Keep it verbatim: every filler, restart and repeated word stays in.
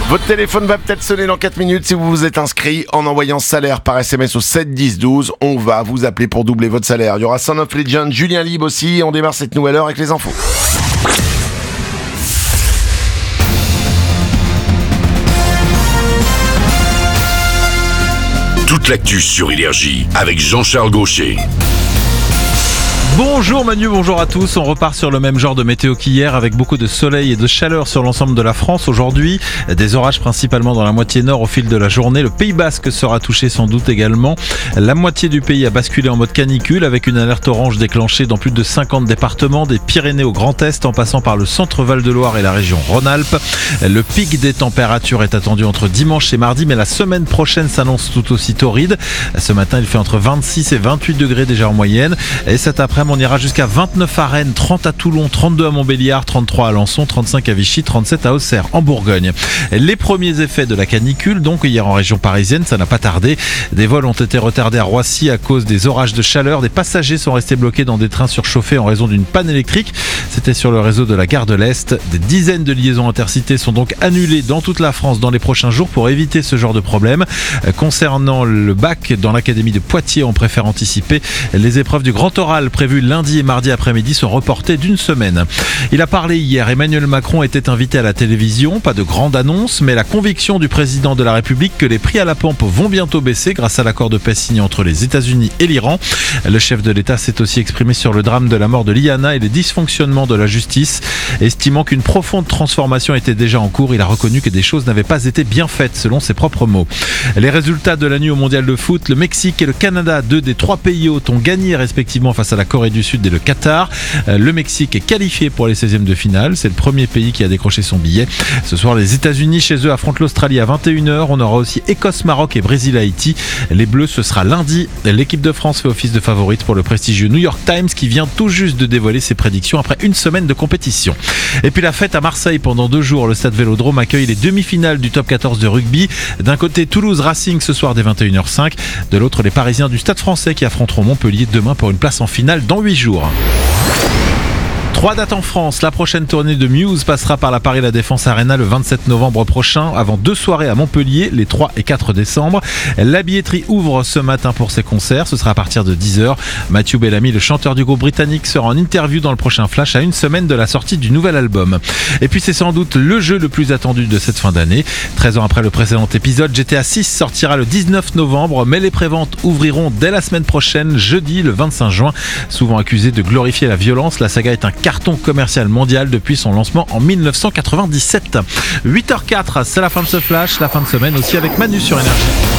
Votre téléphone va peut-être sonner dans quatre minutes si vous vous êtes inscrit en envoyant salaire par S M S au sept dix douze. On va vous appeler pour doubler votre salaire. Il y aura Son of Legend, Julien Libre aussi. On démarre cette nouvelle heure avec les infos. Toute l'actu sur Énergie avec Jean-Charles Gaucher. Bonjour Manu, bonjour à tous. On repart sur le même genre de météo qu'hier avec beaucoup de soleil et de chaleur sur l'ensemble de la France. Aujourd'hui, des orages principalement dans la moitié nord au fil de la journée. Le Pays Basque sera touché sans doute également. La moitié du pays a basculé en mode canicule avec une alerte orange déclenchée dans plus de cinquante départements, des Pyrénées au Grand Est en passant par le centre Val-de-Loire et la région Rhône-Alpes. Le pic des températures est attendu entre dimanche et mardi, mais la semaine prochaine s'annonce tout aussi torride. Ce matin, il fait entre vingt-six et vingt-huit degrés déjà en moyenne. Et cet après-midi, on ira jusqu'à vingt-neuf à Rennes, trente à Toulon, trente-deux à Montbéliard, trente-trois à Alençon, trente-cinq à Vichy, trente-sept à Auxerre en Bourgogne. Les premiers effets de la canicule, donc hier en région parisienne, ça n'a pas tardé. Des vols ont été retardés à Roissy à cause des orages de chaleur. Des passagers sont restés bloqués dans des trains surchauffés en raison d'une panne électrique. C'était sur le réseau de la gare de l'Est. Des dizaines de liaisons intercités sont donc annulées dans toute la France dans les prochains jours pour éviter ce genre de problème. Concernant le bac dans l'académie de Poitiers, on préfère anticiper. Les épreuves du grand oral prévues lundi et mardi après-midi sont reportées d'une semaine. Il a parlé hier. Emmanuel Macron était invité à la télévision. Pas de grande annonce, mais la conviction du président de la République que les prix à la pompe vont bientôt baisser grâce à l'accord de paix signé entre les États-Unis et l'Iran. Le chef de l'État s'est aussi exprimé sur le drame de la mort de Liana et les dysfonctionnements de la justice. Estimant qu'une profonde transformation était déjà en cours, il a reconnu que des choses n'avaient pas été bien faites, selon ses propres mots. Les résultats de la nuit au mondial de foot, le Mexique et le Canada, deux des trois pays hôtes, ont gagné respectivement face à la Corée du Sud et le Qatar. Le Mexique est qualifié pour les seizièmes de finale. C'est le premier pays qui a décroché son billet. Ce soir, les États-Unis chez eux affrontent l'Australie à vingt et une heures. On aura aussi Écosse, Maroc et Brésil-Haïti. Les Bleus, ce sera lundi. L'équipe de France fait office de favorite pour le prestigieux New York Times qui vient tout juste de dévoiler ses prédictions après une semaine de compétition. Et puis la fête à Marseille pendant deux jours. Le stade Vélodrome accueille les demi-finales du top quatorze de rugby. D'un côté, Toulouse Racing ce soir dès vingt et une heures cinq. De l'autre, les Parisiens du Stade Français qui affronteront Montpellier demain pour une place en finale dans huit jours. Trois dates en France. La prochaine tournée de Muse passera par la Paris La Défense Arena le vingt-sept novembre prochain, avant deux soirées à Montpellier, les trois et quatre décembre. La billetterie ouvre ce matin pour ces concerts. Ce sera à partir de dix heures. Matthew Bellamy, le chanteur du groupe britannique, sera en interview dans le prochain Flash à une semaine de la sortie du nouvel album. Et puis c'est sans doute le jeu le plus attendu de cette fin d'année. treize ans après le précédent épisode, G T A six sortira le dix-neuf novembre, mais les préventes ouvriront dès la semaine prochaine, jeudi le vingt-cinq juin. Souvent accusé de glorifier la violence, la saga est un carton commercial mondial depuis son lancement en mille neuf cent quatre-vingt-dix-sept. huit heures zéro quatre, c'est la fin de ce flash, la fin de semaine aussi avec Manu sur Énergie.